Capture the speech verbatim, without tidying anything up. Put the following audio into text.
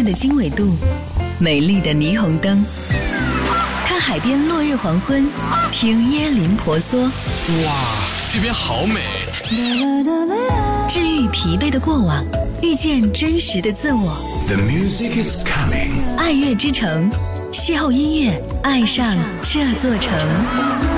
的经纬度，美丽的霓虹灯，看海边落日黄昏，听椰林婆娑。 哇，这边好美！ 治愈疲惫的过往，遇见真实的自我。 The music is coming。 爱乐之城，邂逅音乐，爱上这座城。